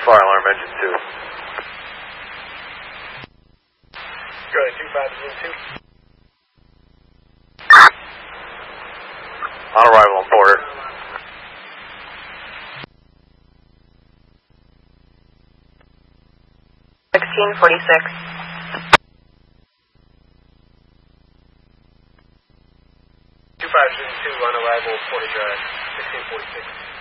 fire alarm engine 2. Charlie 2502. On arrival on border. $16.46. 2502 on arrival, Porter Drive, 1646.